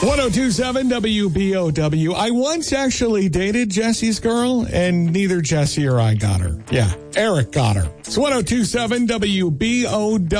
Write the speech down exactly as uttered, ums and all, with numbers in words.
ten twenty-seven W B O W. I once actually dated Jesse's girl, and neither Jesse or I got her. Yeah, Eric got her. It's ten twenty-seven W B O W.